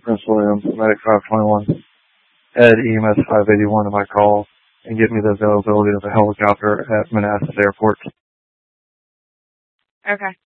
Prince William, Medic 521, Ed EMS 581 to my call and give me the availability of a helicopter at Manassas Airport. Okay.